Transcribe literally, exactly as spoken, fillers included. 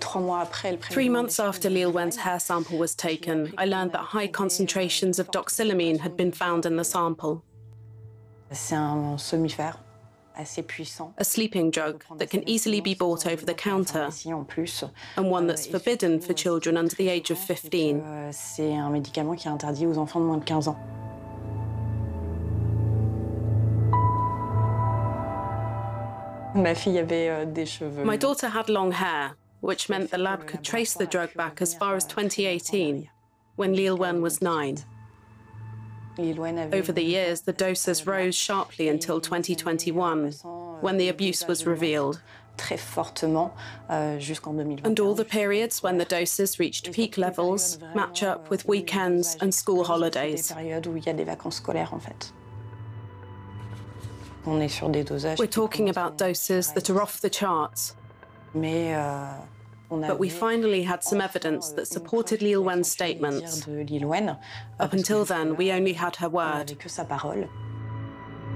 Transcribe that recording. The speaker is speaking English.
Three months after Lille Wen's hair sample was taken, I learned that high concentrations of doxylamine had been found in the sample. A sleeping drug that can easily be bought over the counter, and one that's forbidden for children under the age of fifteen. My daughter had long hair, which meant the lab could trace the drug back as far as twenty eighteen, when Lille Wen was nine. Over the years, the doses rose sharply until twenty twenty-one, when the abuse was revealed. And all the periods when the doses reached peak levels match up with weekends and school holidays. We're talking about doses that are off the charts. But we finally had some evidence that supported Lille Wen's statements. Up until then, we only had her word.